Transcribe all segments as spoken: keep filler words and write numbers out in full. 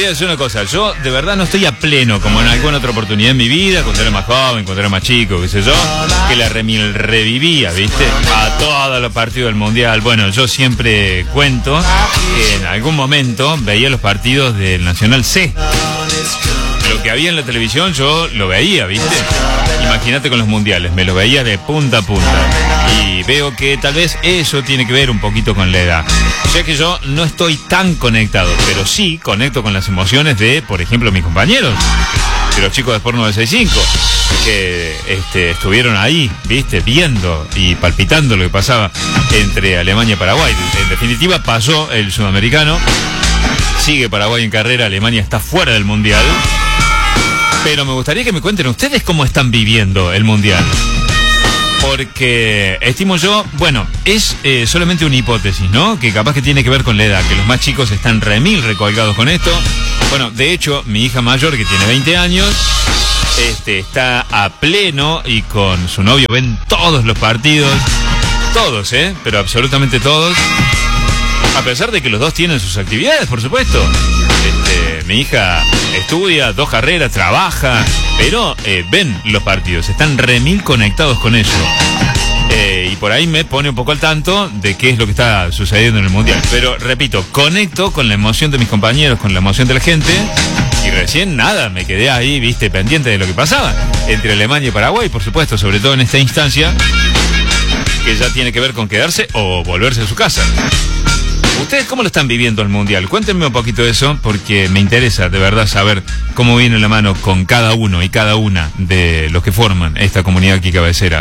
a decir una cosa. Yo de verdad no estoy a pleno como en alguna otra oportunidad en mi vida, cuando era más joven, cuando era más chico, qué sé yo, que la remil revivía, ¿viste? A todos los partidos del Mundial. Bueno, yo siempre cuento que en algún momento veía los partidos del Nacional C. Lo que había en la televisión yo lo veía, ¿viste? Imagínate con los mundiales, me lo veía de punta a punta. Y veo que tal vez eso tiene que ver un poquito con la edad. O sea que yo no estoy tan conectado, pero sí conecto con las emociones de, por ejemplo, mis compañeros, de los chicos de Sport novecientos sesenta y cinco, que este, estuvieron ahí, ¿viste? Viendo y palpitando lo que pasaba entre Alemania y Paraguay. En definitiva, pasó el sudamericano, sigue Paraguay en carrera, Alemania está fuera del mundial. Pero me gustaría que me cuenten ustedes cómo están viviendo el Mundial. Porque estimo yo, bueno, es eh, solamente una hipótesis, ¿no? Que capaz que tiene que ver con la edad, que los más chicos están remil recolgados con esto. Bueno, de hecho, mi hija mayor, que tiene veinte años, este, está a pleno y con su novio ven todos los partidos. Todos, ¿eh? Pero absolutamente todos. A pesar de que los dos tienen sus actividades, por supuesto. Este, mi hija estudia, dos carreras, trabaja, pero eh, ven los partidos, están remil conectados con eso. Eh, y por ahí me pone un poco al tanto de qué es lo que está sucediendo en el Mundial. Pero, repito, conecto con la emoción de mis compañeros, con la emoción de la gente. Y recién nada, me quedé ahí, viste, pendiente de lo que pasaba entre Alemania y Paraguay, por supuesto, sobre todo en esta instancia, que ya tiene que ver con quedarse o volverse a su casa. ¿Ustedes cómo lo están viviendo el Mundial? Cuéntenme un poquito de eso, porque me interesa de verdad saber cómo viene la mano con cada uno y cada una de los que forman esta comunidad aquí cabecera.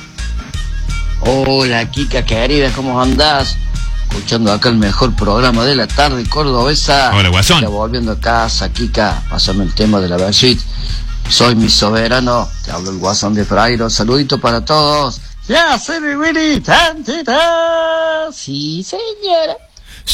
Hola, Kika querida, ¿cómo andás? Escuchando acá el mejor programa de la tarde cordobesa. Hola, Guasón. Ya volviendo a casa, Kika, pasame el tema de la Bershit. Soy mi soberano, te hablo el Guasón de Frairo. Saludito para todos. Ya, Siri Willy, tantita. Sí, señora.